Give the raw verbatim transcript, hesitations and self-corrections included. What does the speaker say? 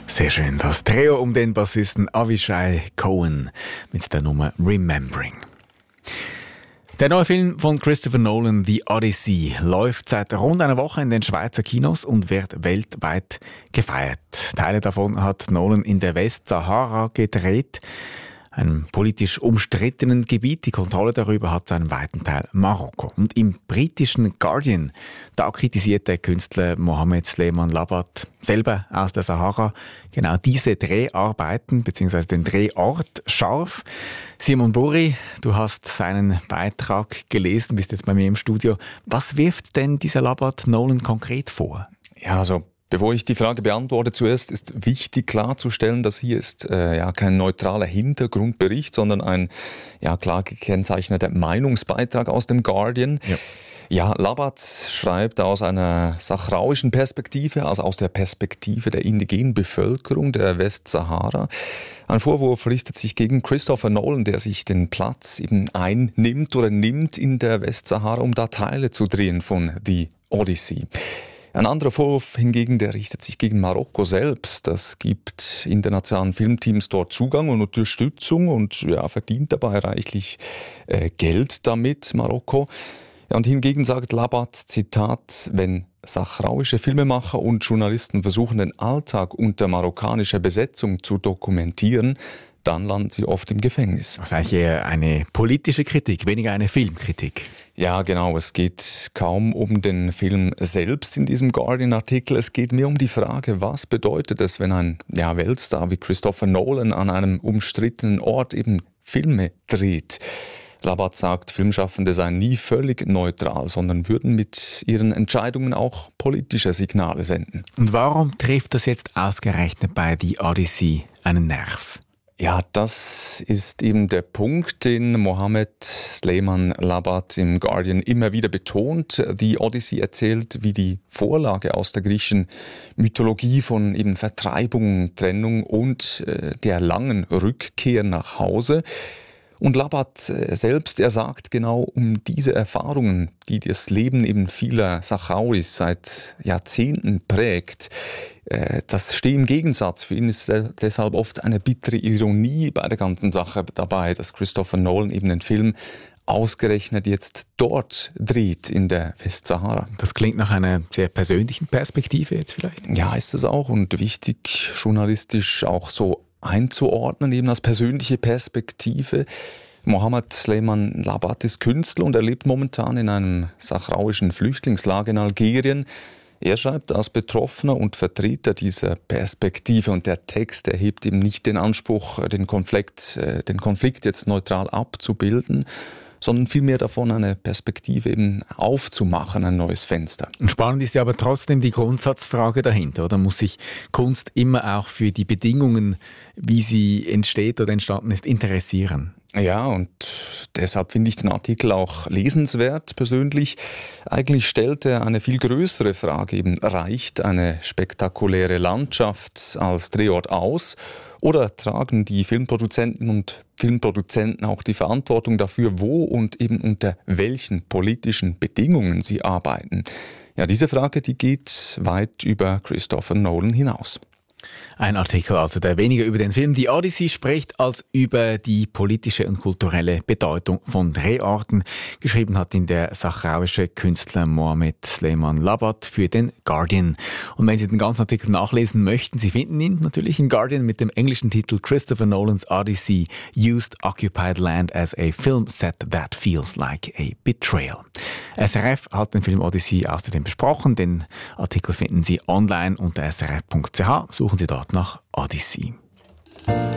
Sehr schön, das Trio um den Bassisten Avishai Cohen mit der Nummer Remembering. Der neue Film von Christopher Nolan, The Odyssey, läuft seit rund einer Woche in den Schweizer Kinos und wird weltweit gefeiert. Teile davon hat Nolan in der Westsahara gedreht, einem politisch umstrittenen Gebiet. Die Kontrolle darüber hat zu einem weiten Teil Marokko. Und im britischen Guardian, da kritisiert der Künstler Mohamed Sleiman Labad, selber aus der Sahara, genau diese Dreharbeiten bzw. den Drehort scharf. Simon Buri, du hast seinen Beitrag gelesen, bist jetzt bei mir im Studio. Was wirft denn dieser Labad Nolan konkret vor? Ja, also bevor ich die Frage beantworte, zuerst ist wichtig klarzustellen, dass hier ist äh, ja kein neutraler Hintergrundbericht, sondern ein ja klar gekennzeichneter Meinungsbeitrag aus dem Guardian. Ja. Ja, Labad schreibt aus einer sahrauischen Perspektive, also aus der Perspektive der indigenen Bevölkerung der Westsahara. Ein Vorwurf richtet sich gegen Christopher Nolan, der sich den Platz eben einnimmt oder nimmt in der Westsahara, um da Teile zu drehen von The Odyssey. Ein anderer Vorwurf hingegen, der richtet sich gegen Marokko selbst. Das gibt internationalen Filmteams dort Zugang und Unterstützung und ja, verdient dabei reichlich äh, Geld damit, Marokko. Ja, und hingegen sagt Labad, Zitat, wenn sahrauische Filmemacher und Journalisten versuchen, den Alltag unter marokkanischer Besetzung zu dokumentieren, dann landen sie oft im Gefängnis. Das ist eigentlich eher eine politische Kritik, weniger eine Filmkritik. Ja, genau. Es geht kaum um den Film selbst in diesem Guardian-Artikel. Es geht mehr um die Frage, was bedeutet es, wenn ein ja, Weltstar wie Christopher Nolan an einem umstrittenen Ort eben Filme dreht. Labad sagt, Filmschaffende seien nie völlig neutral, sondern würden mit ihren Entscheidungen auch politische Signale senden. Und warum trifft das jetzt ausgerechnet bei The Odyssey einen Nerv? Ja, das ist eben der Punkt, den Mohamed Sleiman Labad im Guardian immer wieder betont. Die Odyssey erzählt, wie die Vorlage aus der griechischen Mythologie von eben Vertreibung, Trennung und äh, der langen Rückkehr nach Hause. Und Labad selbst, er sagt genau um diese Erfahrungen, die das Leben eben vieler Sahrauis seit Jahrzehnten prägt, das steht im Gegensatz. Für ihn ist deshalb oft eine bittere Ironie bei der ganzen Sache dabei, dass Christopher Nolan eben den Film ausgerechnet jetzt dort dreht, in der Westsahara. Das klingt nach einer sehr persönlichen Perspektive jetzt vielleicht. Ja, ist es auch und wichtig, journalistisch auch so einzuordnen, eben als persönliche Perspektive. Mohamed Sleiman Labad ist Künstler und er lebt momentan in einem sahrauischen Flüchtlingslager in Algerien. Er schreibt als Betroffener und Vertreter dieser Perspektive und der Text erhebt eben nicht den Anspruch, den Konflikt, den Konflikt jetzt neutral abzubilden, sondern vielmehr davon eine Perspektive eben aufzumachen, ein neues Fenster. Und spannend ist ja aber trotzdem die Grundsatzfrage dahinter, oder? Muss sich Kunst immer auch für die Bedingungen, wie sie entsteht oder entstanden ist, interessieren? Ja, und deshalb finde ich den Artikel auch lesenswert persönlich. Eigentlich stellt er eine viel größere Frage eben, reicht eine spektakuläre Landschaft als Drehort aus? Oder tragen die Filmproduzenten und Filmproduzenten auch die Verantwortung dafür, wo und eben unter welchen politischen Bedingungen sie arbeiten? Ja, diese Frage, die geht weit über Christopher Nolan hinaus. Ein Artikel also, der weniger über den Film The Odyssey spricht, als über die politische und kulturelle Bedeutung von Drehorten. Geschrieben hat ihn der sahrauische Künstler Mohamed Sleiman Labad für den Guardian. Und wenn Sie den ganzen Artikel nachlesen möchten, Sie finden ihn natürlich im Guardian mit dem englischen Titel Christopher Nolan's Odyssey, Used Occupied Land as a Film Set That Feels Like a Betrayal. S R F hat den Film Odyssey außerdem besprochen. Den Artikel finden Sie online unter s r f punkt c h. Suchen Sie dort nach Odyssey.